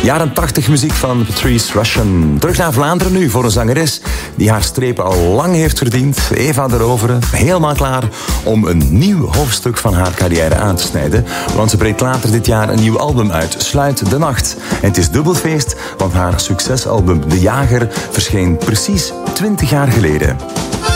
Jaren 80 muziek van Patrice Rushen. Terug naar Vlaanderen nu voor een zangeres die haar strepen al lang heeft verdiend. Eva de Rovere, helemaal klaar om een nieuw hoofdstuk van haar carrière aan te snijden. Want ze brengt later dit jaar een nieuw album uit, Sluit de Nacht. En het is dubbelfeest, want haar succesalbum De Jager verscheen precies 20 jaar geleden.